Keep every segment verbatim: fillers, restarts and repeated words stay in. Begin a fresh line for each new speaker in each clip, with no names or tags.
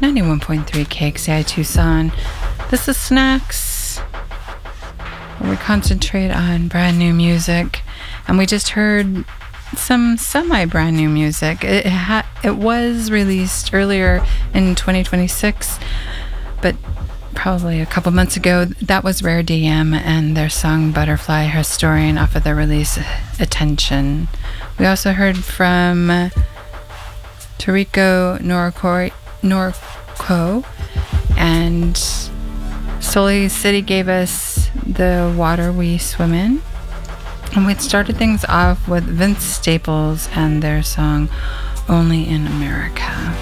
ninety-one point three K X A I Tucson. This is Snacks, where we concentrate on brand new music. And we just heard some semi-brand new music. It ha- it was released earlier in twenty twenty-six, but probably a couple months ago. That was Rare D M and their song Butterfly Historian off of their release Attention. We also heard from Tariko Norco, Norco and Soli City gave us The Water We Swim In. And we started things off with Vince Staples and their song Only in America.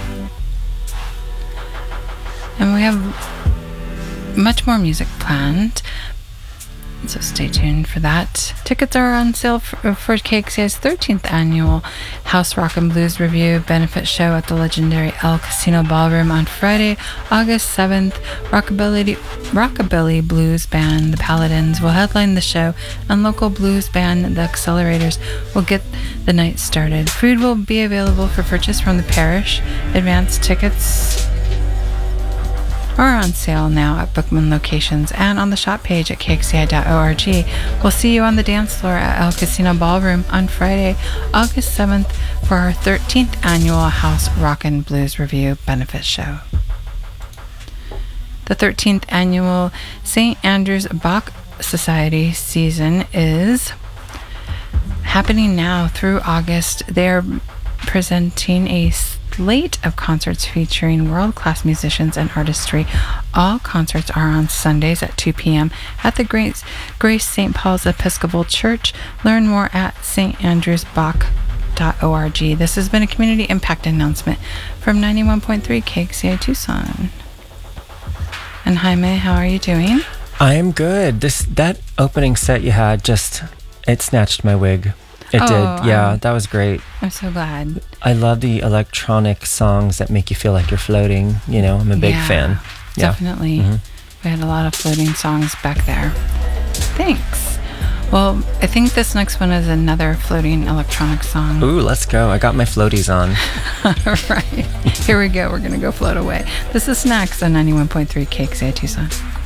And we have much more music planned, so stay tuned for that. Tickets are on sale for, for K X A I's thirteenth annual House Rock and Blues Review benefit show at the legendary El Casino Ballroom on Friday, August seventh. Rockabilly, Rockabilly blues band The Paladins will headline the show, and local blues band The Accelerators will get the night started. Food will be available for purchase from the parish. Advanced tickets are on sale now at Bookman locations and on the shop page at K X A I dot org. We'll see you on the dance floor at El Casino Ballroom on Friday, August seventh for our thirteenth annual House Rockin' Blues Review benefit show. The thirteenth annual Saint Andrew's Bach Society season is happening now through August. They're presenting a slate of concerts featuring world-class musicians and artistry. All concerts are on Sundays at two p.m. at the Grace, Grace Saint Paul's Episcopal Church. Learn more at s t andrews bach dot org. This has been a community impact announcement from ninety-one point three K X A I Tucson. And Jaime, how are you doing?
I am good. This that opening set you had just, it snatched my wig. It
oh,
did. Yeah,
um,
that was great.
I'm so glad.
I love the electronic songs that make you feel like you're floating. You know, I'm a big
yeah,
fan. Yeah.
Definitely.
Mm-hmm.
We had a lot of floating songs back there. Thanks. Well, I think this next one is another floating electronic song.
Ooh, let's go. I got my floaties on.
All right. Here we go. We're going to go float away. This is Snacks on ninety-one point three K X A I Tucson.